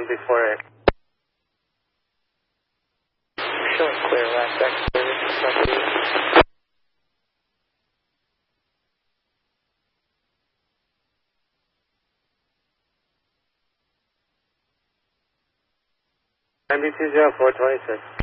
1648. Showing clear, last back service. NBC 0426.